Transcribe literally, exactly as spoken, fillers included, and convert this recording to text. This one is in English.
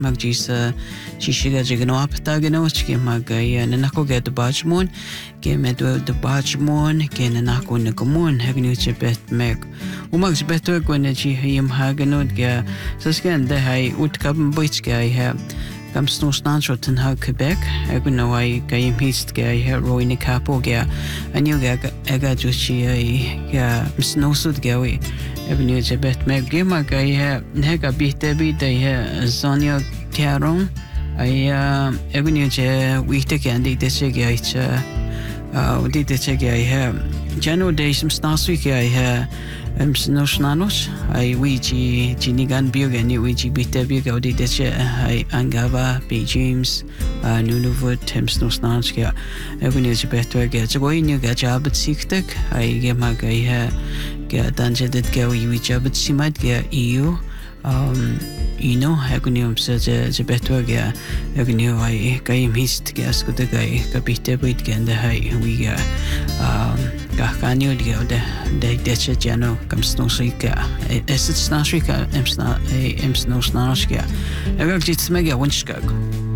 magjisa shishiga jigano aptagano chike magay nanako get the bachmon ke medo the bachmon ke nanako nagamon hagnu chebet meg umag better gwen chi him haganod ga saskan de hay utkam boitska ha Gam snowsnans rotten ha Quebec, Eguno I game hist gay her roine capo ga, and you ga ega juchi ga snowsuit gawi. Avenue Jebet meg gima gay ha hega bit debi de Zonia Caron. I Avenue Je wheat candy de chegaicha. Uh, did the check I have January day some stars week I have um snowsnanos. I wiji Jinigan Bugan, wiji bit debi go did the check I Angava, B James, uh Nunuvud, Tim Snowsnanskia. Avenue Jebet gets away new get job at Siktek. I get my guy here get danger that go you job at Simad get E U. Um, you know, Hagunium says a better guy. Hagunu, I game hist gas good the guy, Capita Bit and the high we got. Um, Gakanu, the Dutch Jano comes no sika. As it's not Rika, Ems not a Ems no snarska. I worked it's mega winchkag.